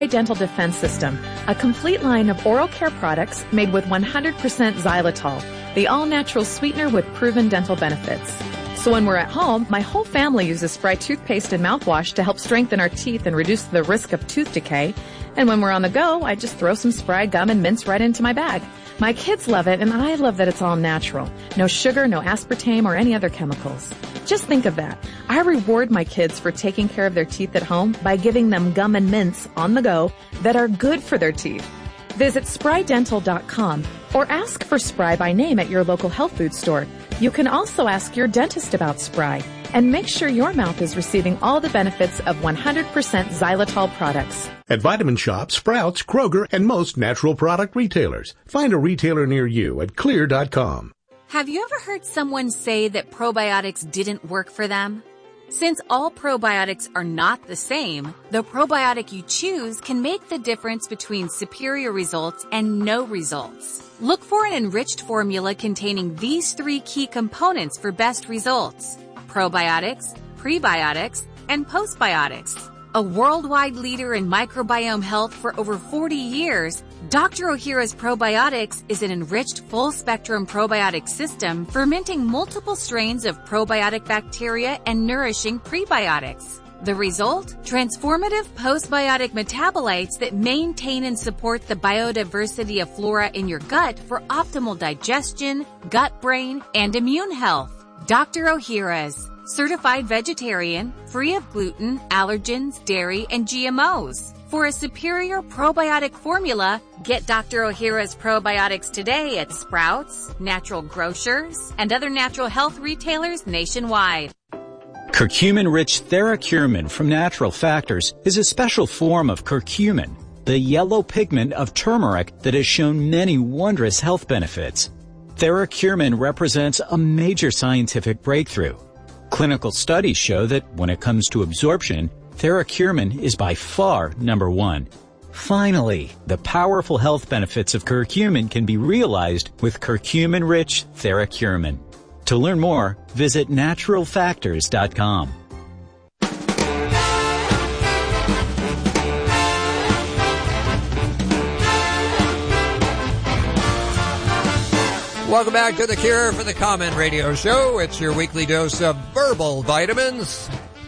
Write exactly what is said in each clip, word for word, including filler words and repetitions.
Dental Defense System, a complete line of oral care products made with one hundred percent xylitol, the all-natural sweetener with proven dental benefits. So when we're at home, my whole family uses Spry toothpaste and mouthwash to help strengthen our teeth and reduce the risk of tooth decay. And when we're on the go, I just throw some Spry gum and mints right into my bag. My kids love it, and I love that it's all natural. No sugar, no aspartame, or any other chemicals. Just think of that. I reward my kids for taking care of their teeth at home by giving them gum and mints on the go that are good for their teeth. Visit spry dental dot com or ask for Spry by name at your local health food store. You can also ask your dentist about Spry and make sure your mouth is receiving all the benefits of one hundred percent xylitol products. At Vitamin Shoppe, Sprouts, Kroger, and most natural product retailers. Find a retailer near you at clear dot com. Have you ever heard someone say that probiotics didn't work for them? Since all probiotics are not the same, the probiotic you choose can make the difference between superior results and no results. Look for an enriched formula containing these three key components for best results: probiotics, prebiotics, and postbiotics. A worldwide leader in microbiome health for over forty years, Doctor Ohhira's Probiotics is an enriched full-spectrum probiotic system fermenting multiple strains of probiotic bacteria and nourishing prebiotics. The result? Transformative postbiotic metabolites that maintain and support the biodiversity of flora in your gut for optimal digestion, gut-brain, and immune health. Doctor Ohhira's. Certified vegetarian, free of gluten, allergens, dairy, and G M Os. For a superior probiotic formula, get Doctor Ohhira's probiotics today at Sprouts, Natural Grocers, and other natural health retailers nationwide. Curcumin-rich TheraCurmin from Natural Factors is a special form of curcumin, the yellow pigment of turmeric that has shown many wondrous health benefits. TheraCurmin represents a major scientific breakthrough. Clinical studies show that when it comes to absorption, TheraCurmin is by far number one. Finally, the powerful health benefits of curcumin can be realized with curcumin-rich TheraCurmin. To learn more, visit natural factors dot com. Welcome back to The Cure for the Common Radio Show. It's your weekly dose of verbal vitamins.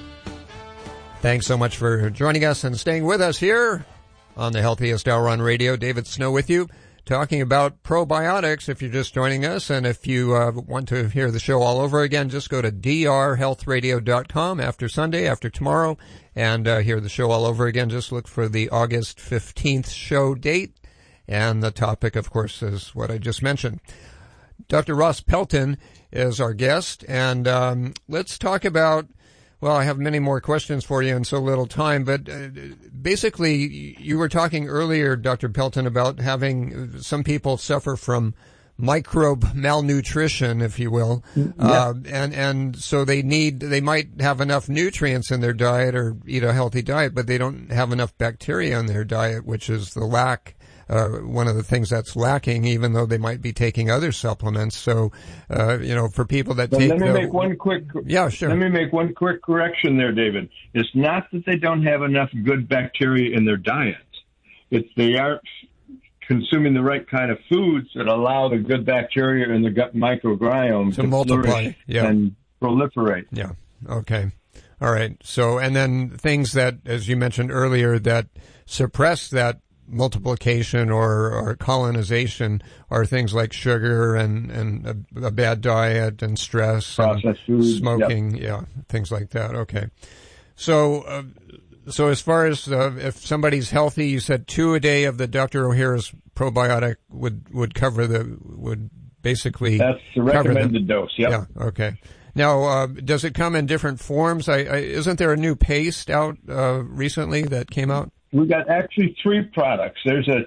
Thanks so much for joining us and staying with us here on the Healthiest Hour on Radio. David Snow with you, talking about probiotics if you're just joining us. And if you uh, want to hear the show all over again, just go to d r health radio dot com after Sunday, after tomorrow, and uh, hear the show all over again. Just look for the August fifteenth show date. And the topic, of course, is what I just mentioned. Doctor Ross Pelton is our guest, and um, let's talk about, well, I have many more questions for you in so little time, but uh, basically you were talking earlier, Doctor Pelton, about having some people suffer from microbe malnutrition, if you will, yeah. uh, and and so they need, they might have enough nutrients in their diet or eat a healthy diet, but they don't have enough bacteria in their diet, which is the lack. Uh, one of the things that's lacking, even though they might be taking other supplements. So, uh, you know, for people that but take... Let me the, make one quick... Yeah, sure. Let me make one quick correction there, David. It's not that they don't have enough good bacteria in their diets. It's they aren't consuming the right kind of foods that allow the good bacteria in the gut microbiome to, to multiply yeah. and proliferate. Yeah, okay. All right. So, and then things that, as you mentioned earlier, that suppress that multiplication or, or colonization are things like sugar and, and a, a bad diet and stress Processed and food, smoking, yep. yeah, things like that. Okay. So, uh, so as far as uh, if somebody's healthy, you said two a day of the Doctor Ohhira's probiotic would, would cover the, would basically That's the recommended dose, yep. Yeah, okay. Now, uh, does it come in different forms? I, I, isn't there a new paste out uh, recently that came out? We've got actually three products. There's a,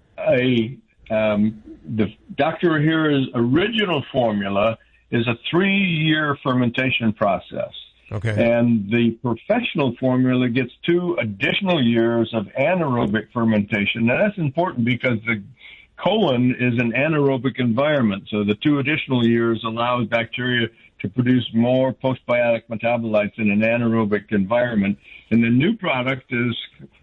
a um, the Doctor Ohhira's original formula is a three-year fermentation process. Okay. And the professional formula gets two additional years of anaerobic fermentation. Now, that's important because the colon is an anaerobic environment. So the two additional years allows bacteria to produce more postbiotic metabolites in an anaerobic environment. And the new product is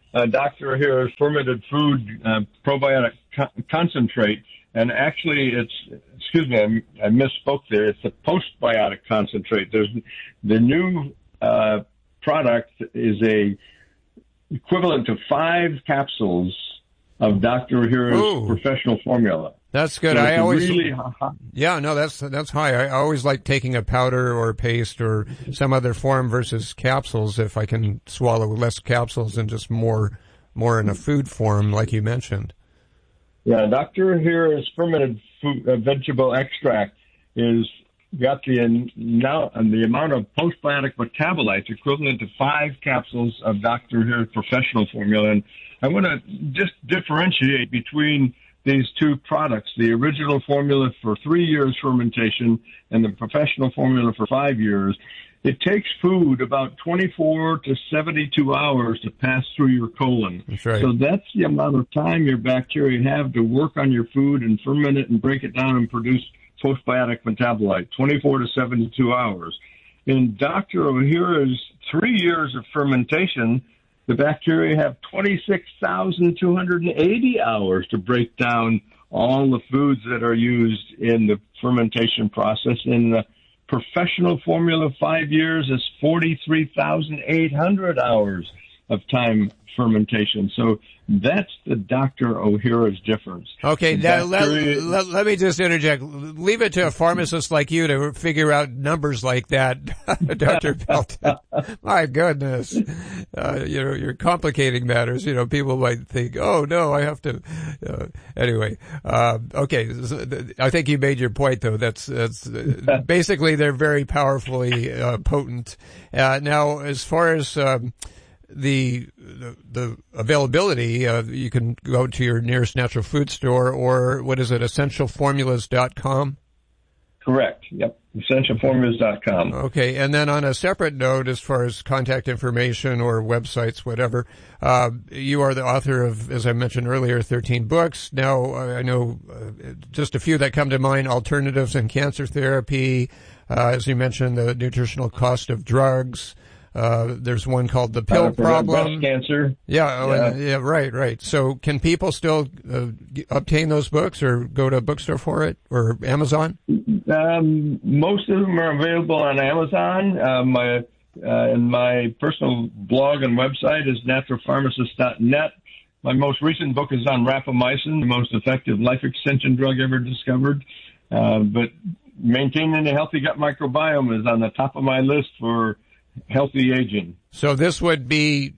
uh, Doctor Ohhira's fermented food uh, probiotic co- concentrate. And actually, it's, excuse me, I, I misspoke there. It's a postbiotic concentrate. There's the new uh, product is a equivalent to five capsules of Doctor Ohhira's Ooh. professional formula. That's good. So I always, really, yeah, no, that's that's high. I always like taking a powder or paste or some other form versus capsules if I can swallow less capsules and just more more in a food form, like you mentioned. Yeah, Doctor Ohhira's fermented food, uh, vegetable extract is got the now and the amount of postbiotic metabolites equivalent to five capsules of Doctor Ohhira's professional formula. And I want to just differentiate between these two products: the original formula for three years fermentation and the professional formula for five years. It takes food about twenty-four to seventy-two hours to pass through your colon. That's right. So that's the amount of time your bacteria have to work on your food and ferment it and break it down and produce postbiotic metabolite, twenty-four to seventy-two hours. In Doctor Ohhira's three years of fermentation, the bacteria have twenty-six thousand two hundred eighty hours to break down all the foods that are used in the fermentation process. In the professional formula, five years is forty-three thousand eight hundred hours of time fermentation. So that's the Doctor Ohhira's difference. Okay, now let, Bacteria- let, let me just interject. Leave it to a pharmacist like you to figure out numbers like that, Doctor Pelton. My goodness. Uh, you know, you're complicating matters. You know, people might think, oh, no, I have to. Uh, anyway, uh, okay, I think you made your point, though. That's, that's uh, basically they're very powerfully uh, potent. Uh, now, as far as um, The, the the availability, uh, you can go to your nearest natural food store, or what is it, essential formulas dot com? Correct. Yep. essential formulas dot com. Okay. And then on a separate note, as far as contact information or websites, whatever, uh, you are the author of, as I mentioned earlier, thirteen books. Now, I know uh, just a few that come to mind: Alternatives in Cancer Therapy, uh, as you mentioned, the nutritional cost of drugs. Uh, there's one called The Pill Uh, for Problem. breast cancer. Yeah, oh, Yeah. and- yeah, right, right. So can people still uh, g- obtain those books or go to a bookstore for it or Amazon? Um, most of them are available on Amazon. Uh, my uh, and my personal blog and website is natural pharmacist dot net. My most recent book is on rapamycin, the most effective life extension drug ever discovered. Uh, but maintaining a healthy gut microbiome is on the top of my list for healthy aging. So this would be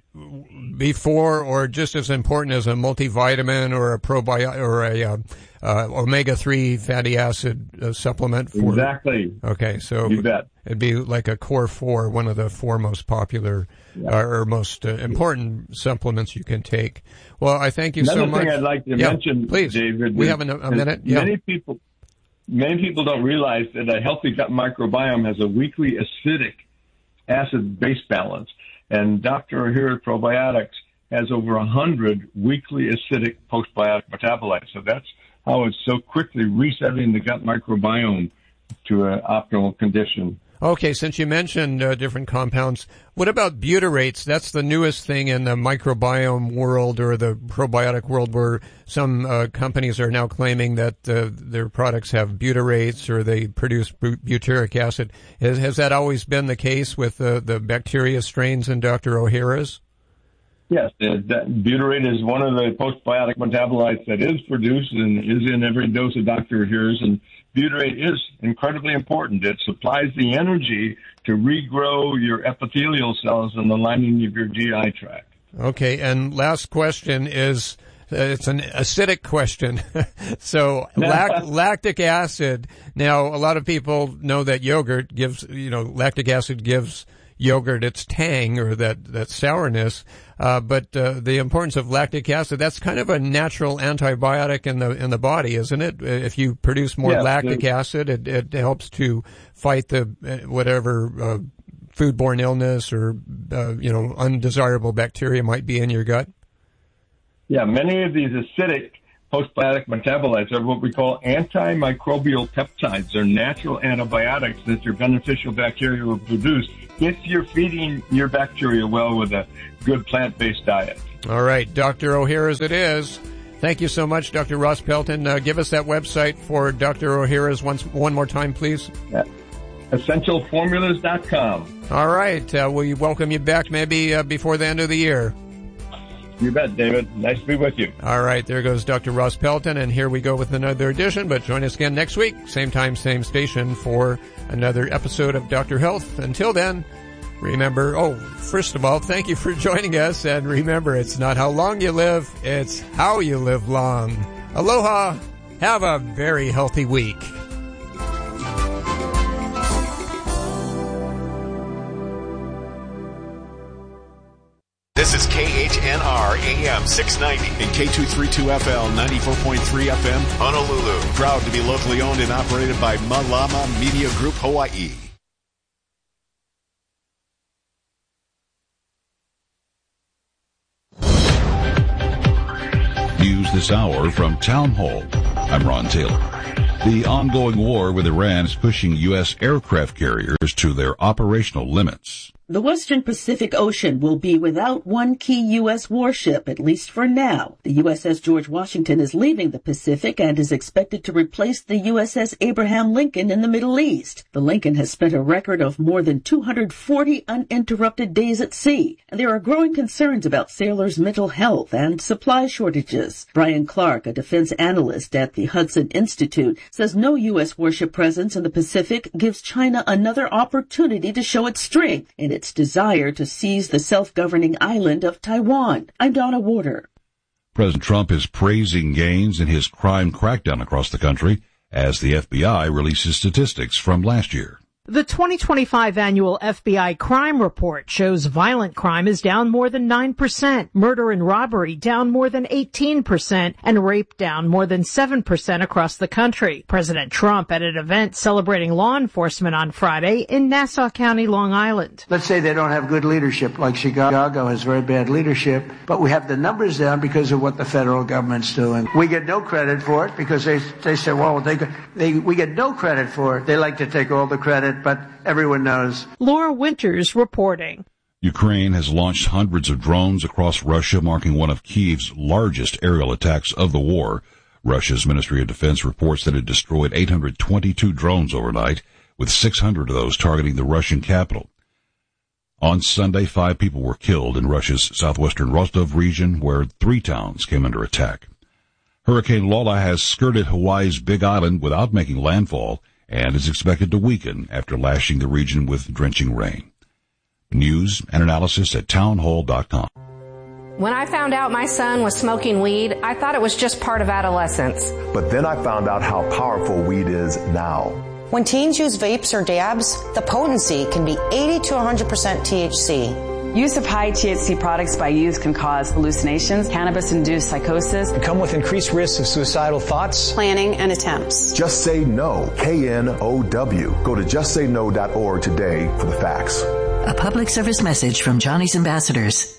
before or just as important as a multivitamin or a probiotic or a uh, uh, omega three fatty acid uh, supplement for Exactly. Okay, so You bet. it'd be like a core four, one of the four most popular Yeah. uh, or most uh, important supplements you can take. Well, I thank you Another so much. thing I'd like to Yeah, mention, please. David, We is- have a, a is minute. Yeah. Many people, many people don't realize that a healthy gut microbiome has a weekly acidic acid-base balance, and Doctor Ohhira Probiotics has over a hundred weekly acidic postbiotic metabolites. So that's how it's so quickly resetting the gut microbiome to an optimal condition. Okay, since you mentioned uh, different compounds, what about butyrates? That's the newest thing in the microbiome world or the probiotic world, where some uh, companies are now claiming that uh, their products have butyrates or they produce bu- butyric acid. Has, has that always been the case with uh, the bacteria strains in Doctor Ohhira's? Yes, uh, that butyrate is one of the postbiotic metabolites that is produced and is in every dose of Doctor Ohhira's, and butyrate is incredibly important. It supplies the energy to regrow your epithelial cells in the lining of your G I tract. Okay, and last question is, uh, it's an acidic question. So lac- lactic acid. Now, a lot of people know that yogurt gives, you know, lactic acid gives yogurt its tang or that, that sourness. Uh, but, uh, the importance of lactic acid, that's kind of a natural antibiotic in the, in the body, isn't it? If you produce more Yeah, lactic the- acid, it, it helps to fight the, uh, whatever, uh, foodborne illness or, uh, you know, undesirable bacteria might be in your gut. Yeah, many of these acidic postbiotic metabolites are what we call antimicrobial peptides. They're natural antibiotics that your beneficial bacteria will produce if you're feeding your bacteria well with a good plant-based diet. All right, Doctor O'Hara's it is. Thank you so much, Doctor Ross Pelton. Uh, give us that website for Doctor O'Hara's once one more time, please. Yeah. essential formulas dot com. All right, uh, we welcome you back maybe uh, before the end of the year. You bet, David. Nice to be with you. All right, there goes Doctor Ross Pelton, and here we go with another edition, but join us again next week, same time, same station, for another episode of Doctor Health. Until then, remember, oh, first of all, thank you for joining us, and remember, it's not how long you live, it's how you live long. Aloha, have a very healthy week. This is K H N R A M six ninety and K two thirty-two F L ninety-four point three F M, Honolulu. Proud to be locally owned and operated by Malama Media Group, Hawaii. News this hour from Town Hall. I'm Ron Taylor. The ongoing war with Iran is pushing U S aircraft carriers to their operational limits. The Western Pacific Ocean will be without one key U S warship, at least for now. The U S S George Washington is leaving the Pacific and is expected to replace the U S S Abraham Lincoln in the Middle East. The Lincoln has spent a record of more than two hundred forty uninterrupted days at sea, and there are growing concerns about sailors' mental health and supply shortages. Brian Clark, a defense analyst at the Hudson Institute, says no U S warship presence in the Pacific gives China another opportunity to show its strength in its desire to seize the self-governing island of Taiwan. I'm Donna Warder. President Trump is praising gains in his crime crackdown across the country as the F B I releases statistics from last year. The twenty twenty-five annual F B I crime report shows violent crime is down more than nine percent, murder and robbery down more than eighteen percent, and rape down more than seven percent across the country. President Trump at an event celebrating law enforcement on Friday in Nassau County, Long Island. Let's say they don't have good leadership, like Chicago has very bad leadership, but we have the numbers down because of what the federal government's doing. We get no credit for it because they they say, well, they, they we get no credit for it. They like to take all the credit, but everyone knows. Laura Winters reporting. Ukraine has launched hundreds of drones across Russia, marking one of Kyiv's largest aerial attacks of the war. Russia's Ministry of Defense reports that it destroyed eight hundred twenty-two drones overnight, with six hundred of those targeting the Russian capital. On Sunday, five people were killed in Russia's southwestern Rostov region, where three towns came under attack. Hurricane Lola has skirted Hawaii's Big Island without making landfall, and is expected to weaken after lashing the region with drenching rain. News and analysis at townhall dot com. When I found out my son was smoking weed, I thought it was just part of adolescence. But then I found out how powerful weed is now. When teens use vapes or dabs, the potency can be eighty to one hundred percent T H C. Use of high T H C products by youth can cause hallucinations, cannabis-induced psychosis, and come with increased risks of suicidal thoughts, planning, and attempts. Just Say No, K N O W. Go to just say no dot org today for the facts. A public service message from Johnny's Ambassadors.